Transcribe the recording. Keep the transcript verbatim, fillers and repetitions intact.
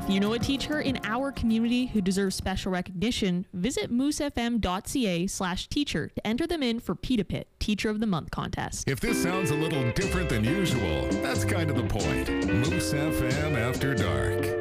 If you know a teacher in our community who deserves special recognition, visit moosefm.ca slash teacher to enter them in for Pita Pit Teacher of the Month contest. If this sounds a little different than usual, that's kind of the point. Moose F M After Dark.